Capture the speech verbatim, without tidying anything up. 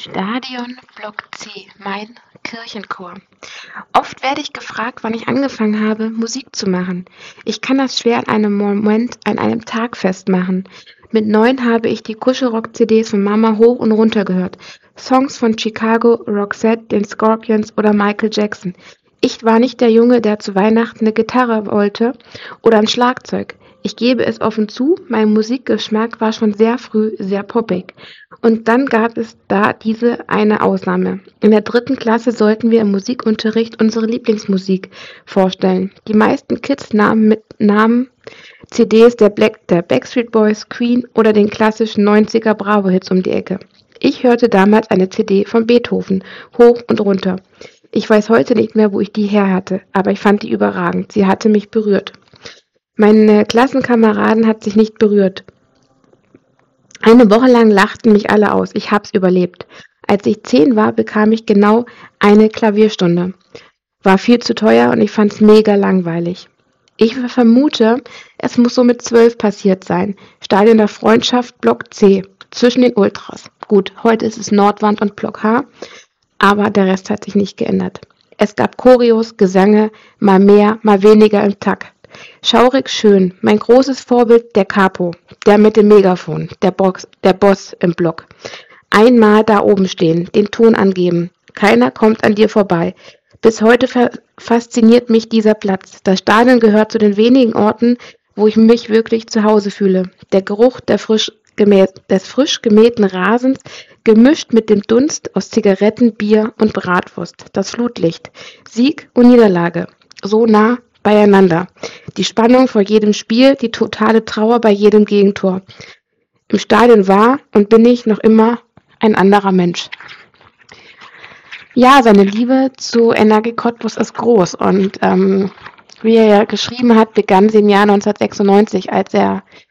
Stadion Block C, mein Kirchenchor. Oft werde ich gefragt, wann ich angefangen habe, Musik zu machen. Ich kann das schwer an einem Moment, an einem Tag festmachen. Mit neun habe ich die Kuschelrock-C Ds von Mama hoch und runter gehört. Songs von Chicago, Roxette, den Scorpions oder Michael Jackson. Ich war nicht der Junge, der zu Weihnachten eine Gitarre wollte oder ein Schlagzeug. Ich gebe es offen zu, mein Musikgeschmack war schon sehr früh sehr poppig. Und dann gab es da diese eine Ausnahme. In der dritten Klasse sollten wir im Musikunterricht unsere Lieblingsmusik vorstellen. Die meisten Kids nahmen mit nahmen C Ds der, Black, der Backstreet Boys, Queen oder den klassischen neunziger Bravo-Hits um die Ecke. Ich hörte damals eine C D von Beethoven, hoch und runter. Ich weiß heute nicht mehr, wo ich die her hatte, aber ich fand die überragend. Sie hatte mich berührt. Meine Klassenkameraden hat sich nicht berührt. Eine Woche lang lachten mich alle aus. Ich hab's überlebt. Als ich zehn war, bekam ich genau eine Klavierstunde. War viel zu teuer und ich fand's mega langweilig. Ich vermute, es muss so mit zwölf passiert sein. Stadion der Freundschaft, Block C, zwischen den Ultras. Gut, heute ist es Nordwand und Block H, aber der Rest hat sich nicht geändert. Es gab Choreos, Gesänge, mal mehr, mal weniger im Takt. Schaurig schön, mein großes Vorbild der Capo, der mit dem Megafon, der, Box, der Boss im Block. Einmal da oben stehen, den Ton angeben. Keiner kommt an dir vorbei. Bis heute fa- fasziniert mich dieser Platz. Das Stadion gehört zu den wenigen Orten, wo ich mich wirklich zu Hause fühle. Der Geruch der frisch gemä- des frisch gemähten Rasens, gemischt mit dem Dunst aus Zigaretten, Bier und Bratwurst. Das Flutlicht. Sieg und Niederlage. So nah beieinander. Die Spannung vor jedem Spiel, die totale Trauer bei jedem Gegentor. Im Stadion war und bin ich noch immer ein anderer Mensch. Ja, seine Liebe zu N R G Cottbus ist groß und ähm, wie er ja geschrieben hat, begann sie im Jahr neunzehnhundertsechsundneunzig, als er